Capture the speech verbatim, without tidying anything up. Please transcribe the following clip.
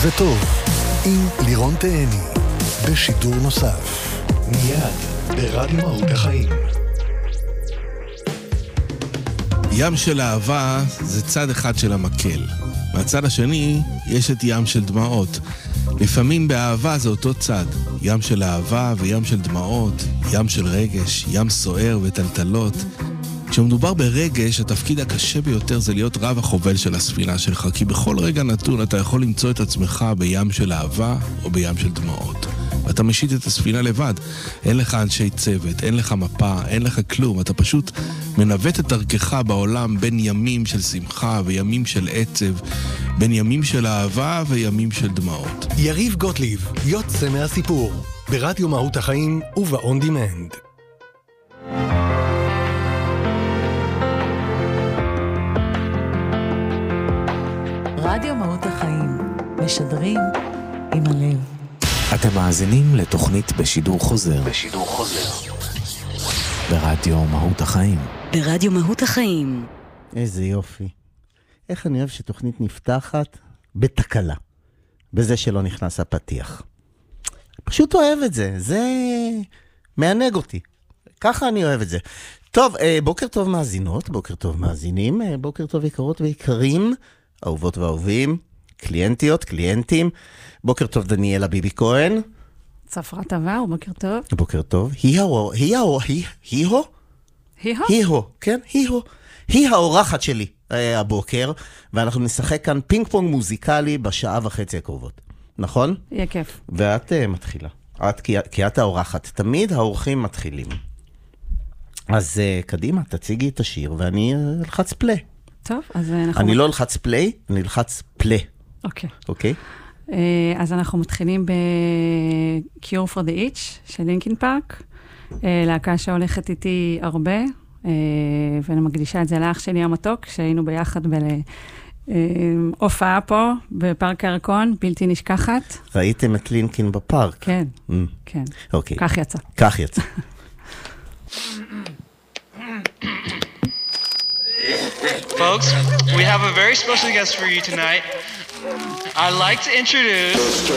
וטוב, עם לירון תהני, בשידור נוסף, מיד ברדיו מהות החיים. ים של אהבה זה צד אחד של המקל. מהצד השני יש את ים של דמעות. לפעמים באהבה זה אותו צד. ים של אהבה וים של דמעות, ים של רגש, ים סוער וטלטלות. כשמדובר ברגש, התפקיד הקשה ביותר זה להיות רב החובל של הספינה שלך, כי בכל רגע נתון אתה יכול למצוא את עצמך בים של אהבה או בים של דמעות. ואתה משיט את הספינה לבד. אין לך אנשי צוות, אין לך מפה, אין לך כלום. אתה פשוט מנווט את דרכך בעולם בין ימים של שמחה וימים של עצב, בין ימים של אהבה וימים של דמעות. יריב גוטליב, יוצא מהסיפור, ברדיו מהות החיים ובאון דימנד. רדיו מהות החיים, משדרים עם הלב. אתם מאזינים לתוכנית בשידור חוזר. בשידור חוזר. ברדיו מהות החיים. ברדיו מהות החיים. איזה יופי. איך אני אוהב שתוכנית נפתחת בתקלה. בזה שלא נכנס הפתיח. פשוט אוהב את זה. זה מענג אותי. ככה אני אוהב את זה. טוב, בוקר טוב מאזינות, בוקר טוב מאזינים, בוקר טוב יקרות ויקרים, אהובות ואהובים, קליינטיות, קליינטים. בוקר טוב דניאלה ביבי כהן. צפרת עבר, בוקר טוב. בוקר טוב. היא הו, היא הו, היא, היא הו? היא הו? היא הו, כן, היא הו. היא האורחת שלי אה, הבוקר, ואנחנו נשחק כאן פינג פונג מוזיקלי בשעה וחצי הקרובות. נכון? יהיה כיף. ואת uh, מתחילה. את, כי, כי את האורחת. תמיד האורחים מתחילים. אז uh, קדימה, תציגי את השיר, ואני uh, אלחץ פלי. טוב, אז אנחנו... אני לא אלחץ פלי, אני אלחץ פלי. אוקיי. אוקיי? אז אנחנו מתחילים ב-Cure for the Itch של לינקין פארק, להקה שהולכת איתי הרבה, ואני מקדישה את זה לאח שלי המתוק, שהיינו ביחד בהופעה פה, בפארק הירקון, בלתי נשכחת. ראיתם את לינקין בפארק? כן, Mm. כן. אוקיי. כך יצא. כך יצא. Folks, we have a very special guest for you tonight. I'd like to introduce